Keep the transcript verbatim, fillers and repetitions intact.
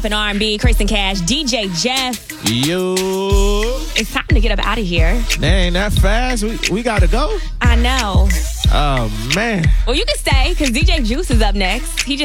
and R and B, Kristen Cash, D J Jeff. Yo. It's time to get up out of here. Dang, that fast? We, we got to go? I know. Oh, man. Well, you can stay because D J Juice is up next. He just